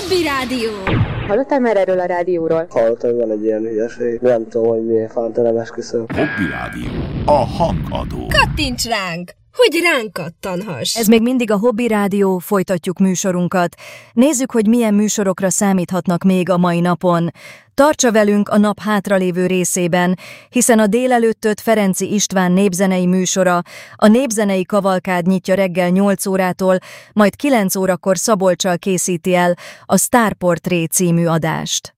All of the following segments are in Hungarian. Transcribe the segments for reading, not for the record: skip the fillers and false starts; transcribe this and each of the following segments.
Hobby Rádió. Hallottál már erről a rádióról? Hallottam, van egy ilyen hülyeség. Nem tudom, hogy miért fánta, nem esküszöm. Hobby Rádió. A hangadó. Kattints ránk, hogy ránk kattanhass. Ez még mindig a Hobby Rádió, folytatjuk műsorunkat. Nézzük, hogy milyen műsorokra számíthatnak még a mai napon. Tartsa velünk a nap hátralévő részében, hiszen a délelőttöt Ferenczy István népzenei műsora, a népzenei kavalkád nyitja reggel 8 órától, majd 9 órakor Szabolccsal készíti el a Sztárportré című adást.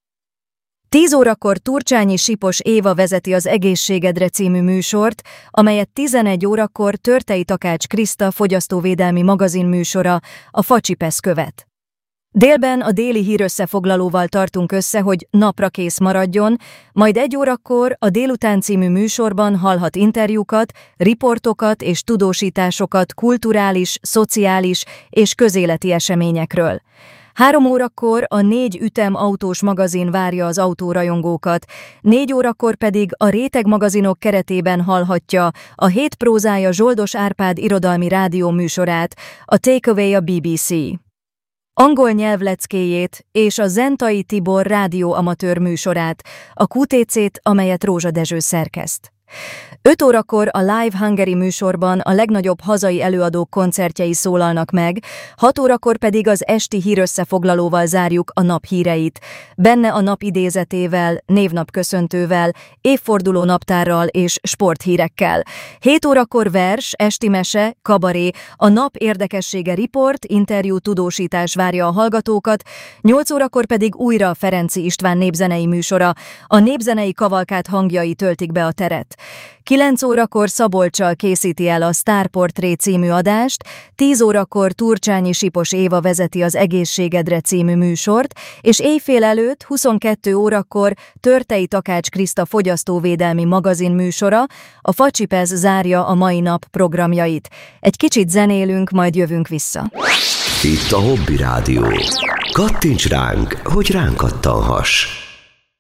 10 órakor Turcsányi Sipos Éva vezeti az Egészségedre című műsort, amelyet 11 órakor Törtei Takács Kriszta fogyasztóvédelmi magazin műsora, a Facsipesz követ. Délben a déli hírösszefoglalóval tartunk össze, hogy napra kész maradjon, majd 1 órakor a Délután című műsorban hallhat interjúkat, riportokat és tudósításokat kulturális, szociális és közéleti eseményekről. 3 órakor a 4 ütem autós magazin várja az autórajongókat, 4 órakor pedig a Réteg magazinok keretében hallhatja a Hét prózája Zsoldos Árpád irodalmi rádió műsorát, a Takeaway a BBC. Angol nyelvleckéjét és a Zentai Tibor rádióamatőr műsorát, a QTC-t, amelyet Rózsa Dezső szerkeszt. 5 órakor a Live Hungary műsorban a legnagyobb hazai előadók koncertjei szólalnak meg, 6 órakor pedig az esti hírösszefoglalóval zárjuk a nap híreit. Benne a nap idézetével, névnapköszöntővel, évforduló naptárral és sporthírekkel. 7 órakor vers, esti mese, kabaré, a nap érdekessége riport, interjú, tudósítás várja a hallgatókat, 8 órakor pedig újra Ferenczy István népzenei műsora, a népzenei kavalkád hangjai töltik be a teret. 9 órakor Szabolccsal készíti el a Sztárportré című adást, 10 órakor Turcsányi Sipos Éva vezeti az Egészségedre című műsort, és éjfél előtt 22 órakor Törtei Takács Kriszta fogyasztóvédelmi magazin műsora, a Facsipesz zárja a mai nap programjait. Egy kicsit zenélünk, majd jövünk vissza. Itt a Hobby Rádió. Kattints ránk, hogy ránk kattanhass.